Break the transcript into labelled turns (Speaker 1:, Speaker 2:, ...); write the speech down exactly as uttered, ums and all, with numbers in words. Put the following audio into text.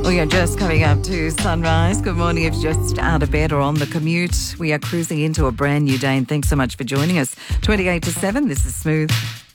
Speaker 1: We are just coming up to sunrise. Good morning if you're just out of bed or on the commute. We are cruising into a brand new day, and thanks so much for joining us. twenty-eight to seven, this is Smooth.